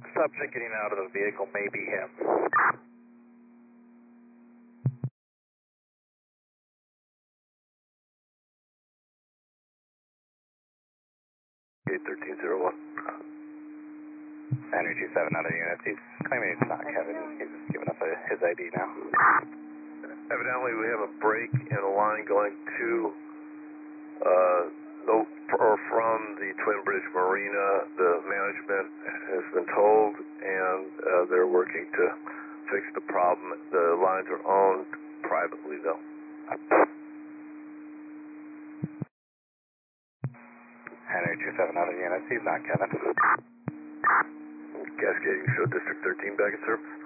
Subject getting out of the vehicle may be him. 1301. Energy 7 out of units. He's claiming it's not Kevin. He's just giving us his ID now. Evidently, we have a break in a line going to from the Twin Bridge Marina. The management has been told, and they're working to fix the problem. The lines are owned privately, though. Energy 7 out of units. He's not Kevin. Cascading, show District 13 back in service.